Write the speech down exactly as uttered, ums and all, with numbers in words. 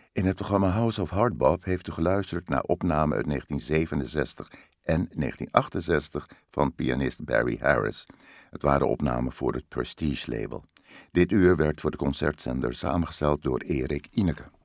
In het programma House of Hardbop heeft u geluisterd naar opnamen uit negentien zevenenzestig en negentien achtenzestig van pianist Barry Harris. Het waren opnamen voor het Prestige label. Dit uur werd voor de concertzender samengesteld door Erik Ineke.